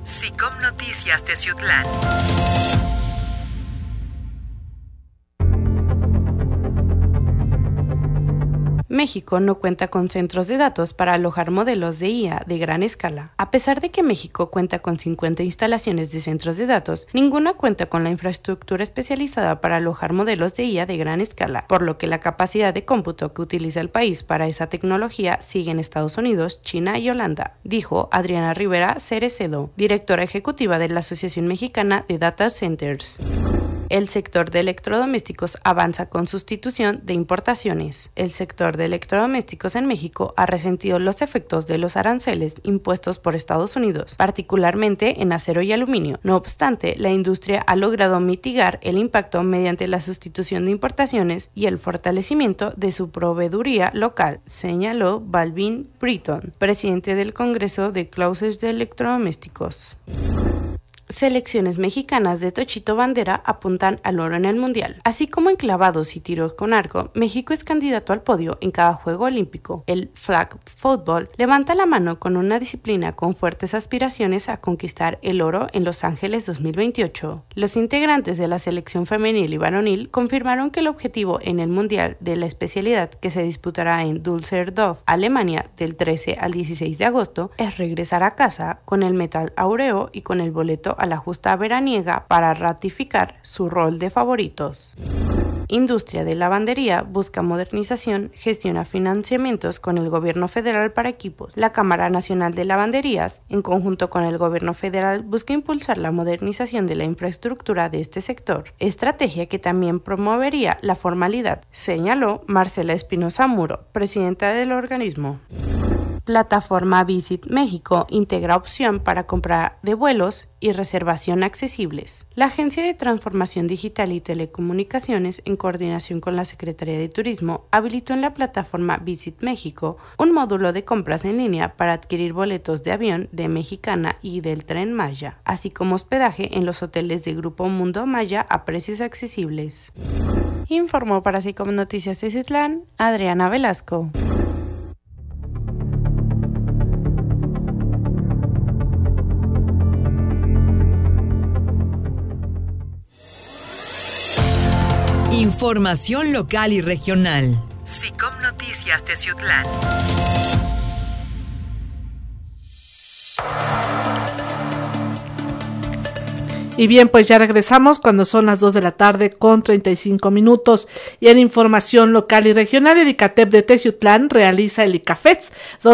SICOM Noticias Teciutlán. México no cuenta con centros de datos para alojar modelos de IA de gran escala. A pesar de que México cuenta con 50 instalaciones de centros de datos, ninguna cuenta con la infraestructura especializada para alojar modelos de IA de gran escala, por lo que la capacidad de cómputo que utiliza el país para esa tecnología sigue en Estados Unidos, China y Holanda, dijo Adriana Rivera Cerecedo, directora ejecutiva de la Asociación Mexicana de Data Centers. El sector de electrodomésticos avanza con sustitución de importaciones. El sector de electrodomésticos en México ha resentido los efectos de los aranceles impuestos por Estados Unidos, particularmente en acero y aluminio. No obstante, la industria ha logrado mitigar el impacto mediante la sustitución de importaciones y el fortalecimiento de su proveeduría local, señaló Balvin Britton, presidente del Congreso de Closers de Electrodomésticos. Selecciones mexicanas de tochito bandera apuntan al oro en el mundial. Así como en clavados y tiros con arco, México es candidato al podio en cada juego olímpico. El flag football levanta la mano con una disciplina con fuertes aspiraciones a conquistar el oro en Los Ángeles 2028. Los integrantes de la selección femenil y varonil confirmaron que el objetivo en el mundial de la especialidad que se disputará en Düsseldorf, Alemania, del 13 al 16 de agosto, es regresar a casa con el metal áureo y con el boleto a la justa veraniega para ratificar su rol de favoritos. Industria de lavandería busca modernización, gestiona financiamientos con el gobierno federal para equipos. La Cámara Nacional de Lavanderías, en conjunto con el gobierno federal, busca impulsar la modernización de la infraestructura de este sector, estrategia que también promovería la formalidad, señaló Marcela Espinosa Muro, presidenta del organismo. Plataforma Visit México integra opción para compra de vuelos y reservación accesibles. La Agencia de Transformación Digital y Telecomunicaciones, en coordinación con la Secretaría de Turismo, habilitó en la plataforma Visit México un módulo de compras en línea para adquirir boletos de avión de Mexicana y del Tren Maya, así como hospedaje en los hoteles de Grupo Mundo Maya a precios accesibles. Informó para SICOM Noticias Teciutlán, Adriana Velasco. Información local y regional. SICOM Noticias Teciutlán. Y bien, pues ya regresamos cuando son las 2 de la tarde con 35 minutos. Y en información local y regional, el ICATEP de Teciutlán realiza el ICAFET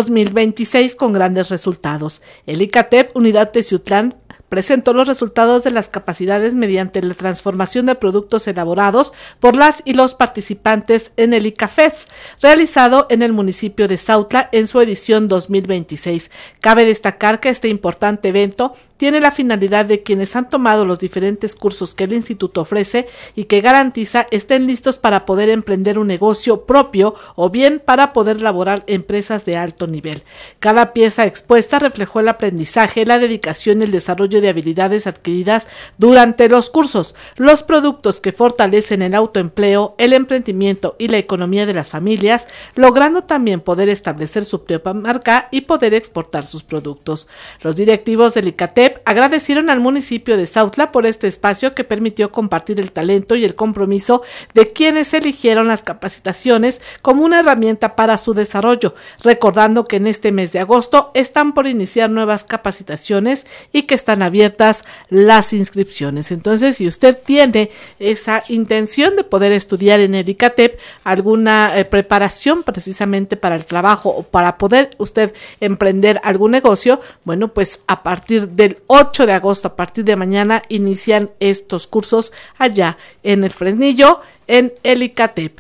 2026 con grandes resultados. El ICATEP Unidad Teciutlán presentó los resultados de las capacidades mediante la transformación de productos elaborados por las y los participantes en el ICAFET, realizado en el municipio de Sautla en su edición 2026. Cabe destacar que este importante evento tiene la finalidad de quienes han tomado los diferentes cursos que el instituto ofrece y que garantiza estén listos para poder emprender un negocio propio o bien para poder laborar empresas de alto nivel. Cada pieza expuesta reflejó el aprendizaje, la dedicación y el desarrollo de habilidades adquiridas durante los cursos, los productos que fortalecen el autoempleo, el emprendimiento y la economía de las familias, logrando también poder establecer su propia marca y poder exportar sus productos. Los directivos del ICATEP agradecieron al municipio de Sautla por este espacio que permitió compartir el talento y el compromiso de quienes eligieron las capacitaciones como una herramienta para su desarrollo, recordando que en este mes de agosto están por iniciar nuevas capacitaciones y que están abiertas las inscripciones. Entonces, si usted tiene esa intención de poder estudiar en el ICATEP, alguna preparación precisamente para el trabajo o para poder usted emprender algún negocio, bueno, pues a partir del 8 de agosto, a partir de mañana, inician estos cursos allá en el Fresnillo, en el ICATEP.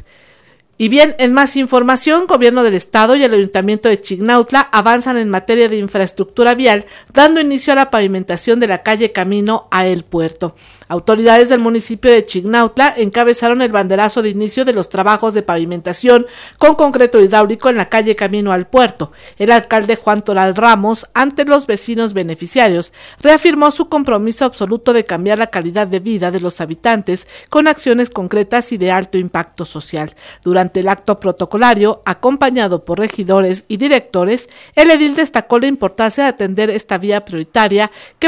Y bien, en más información, Gobierno del Estado y el Ayuntamiento de Chignautla avanzan en materia de infraestructura vial, dando inicio a la pavimentación de la calle Camino a El Puerto. Autoridades del municipio de Chignautla encabezaron el banderazo de inicio de los trabajos de pavimentación con concreto hidráulico en la calle Camino al Puerto. El alcalde Juan Toral Ramos, ante los vecinos beneficiarios, reafirmó su compromiso absoluto de cambiar la calidad de vida de los habitantes con acciones concretas y de alto impacto social. Durante el acto protocolario, acompañado por regidores y directores, el edil destacó la importancia de atender esta vía prioritaria que